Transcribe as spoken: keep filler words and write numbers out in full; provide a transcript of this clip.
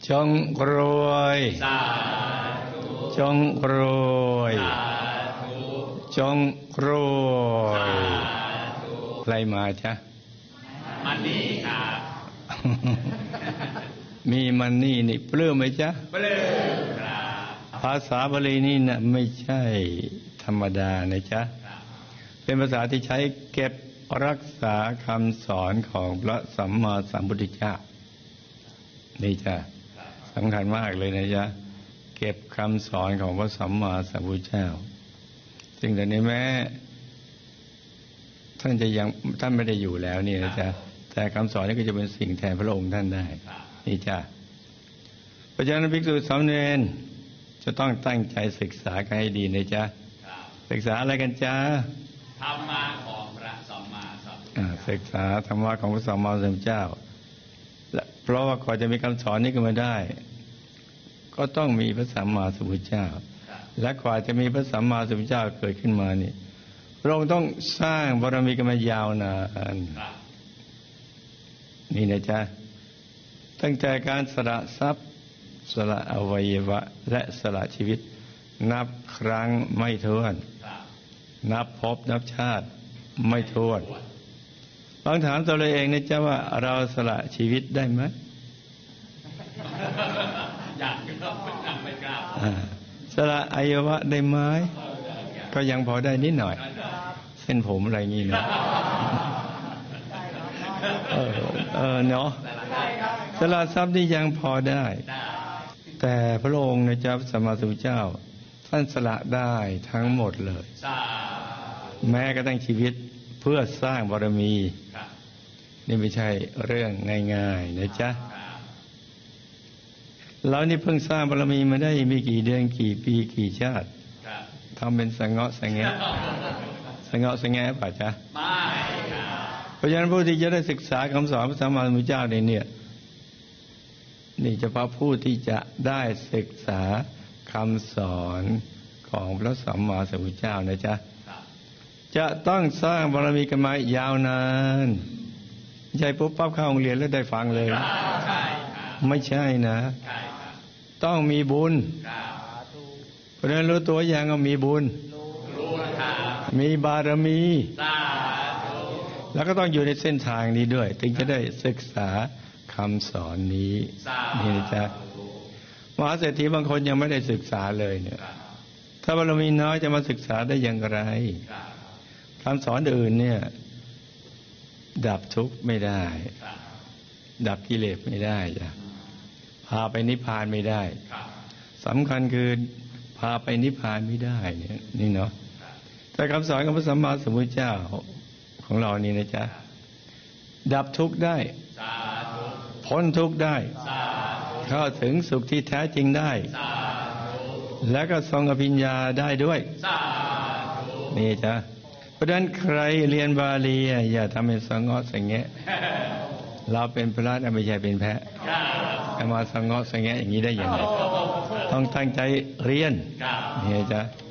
จงรวยจงรวยจงรวยใครมาจ๊ะมันนี่ครับมีมันนี่นี่ปลื้มไหมจ๊ะปลื้มครับภาษาบาลีนี่นะไม่ใช่ธรรมดานะจ๊ะเป็นภาษาที่ใช้เก็บรักษาคำสอนของพระสัมมาสัมพุทธเจ้านี่จ้ะสำคัญมากเลยนะจ๊ะเก็บคำสอนของพระสัมมาสัมพุทธเจ้าซึ่งแต่นี้แม้ท่านจะยังท่านไม่ได้อยู่แล้วนี่นะจ๊ะแต่คำสอนนี้ก็จะเป็นสิ่งแทนพระองค์ท่านได้นี่จ้ะเพราะฉะนั้นภิกษุสามเณรจะต้องตั้งใจศึกษากันให้ดีนะจ๊ะศึกษาอะไรกันจ๊ะธรรมะของพระสัมมาสัมพุทธเจ้าศึกษาธรรมะของพระสัมมาสัมพุทธเจ้าเพราะว่าก่อนจะมีคำสอนนี้ขึ้นมาได้ก็ต้องมีพระสัมมาสัมพุทธเจ้าและกว่าจะมีพระสัมมาสัมพุทธเจ้าเกิดขึ้นมานี่พระองค์ต้องสร้างบารมีกันมายาวนานนี่นะจ๊ะตั้งแต่การสละทรัพย์สละอวัยวะและสละชีวิตนับครั้งไม่ถ้วนนับภพนับชาติไม่ถ้วนลองถามตัวเราเองนะจ๊ะว่าเราสละชีวิตได้ไหมอยากก็ไม่กล้าสละอวัยวะได้ไหมก็ยังพอได้นิดหน่อยเส้นผมอะไรงี้นะเออเออเนาะสละทรัพย์นี่ยังพอได้แต่พระองค์นะจ๊ะสัมมาสัมพุทธเจ้าท่านสละได้ทั้งหมดเลยแม้กระทั่งชีวิตเพื่อสร้างบารมีนี่ไม่ใช่เรื่องง่ายๆนะจ๊ะเรานี่เพิ่งสร้างบารมีมาได้มีกี่เดือนกี่ปีกี่ชาติทำเป็นสังเงาะสังแงะสังเงาะสังแงะป่ะจ๊ะไม่เพราะฉะนั้นผู้ที่จะได้ศึกษาคำสอนพระสัมมาสัมพุทธเจ้าเนี่ยนี่เฉพาะผู้ที่จะได้ศึกษาคำสอนของพระสัมมาสัมพุทธเจ้านะจ๊ะจะต้องสร้างบารมีกันมายาวนานไม่ใช่ปุ๊บปั๊บเข้าโรงเรียนแล้วได้ฟังเลยไม่ใช่นะต้องมีบุญเพราะฉะนั้นรู้ตัวอย่างก็มีบุญมีบารมีแล้วก็ต้องอยู่ในเส้นทางนี้ด้วยถึงจะได้ศึกษาคำสอนนี้นี่นะจ๊ะมหาเศรษฐีบางคนยังไม่ได้ศึกษาเลยเนี่ยถ้าบารมีน้อยจะมาศึกษาได้อย่างไรคำสอนอื่นเนี่ยดับทุกข์ไม่ได้ดับกิเลสไม่ได้จ้ะพาไปนิพพานไม่ได้สำคัญคือพาไปนิพพานไม่ได้เนี่ยนี่เนาะแต่คำสอนของพระสัมมาสัมพุทธเจ้าของเรานี่นะจ๊ะดับทุกข์ได้พ้นทุกข์ได้เข้าถึงสุขที่แท้จริงได้แล้วก็ทรงอภิญญาได้ด้วยนี่จ้ะเพราะฉะนั้นใครเรียนบาลีอย่าทำเป็นสังเงาะสังแงะเราเป็นพระไม่ใช่เป็นแพะจะมาสังเงาะสังแงะอย่างนี้ได้อย่างไรต้องตั้งใจเรียนนี่จ้ะ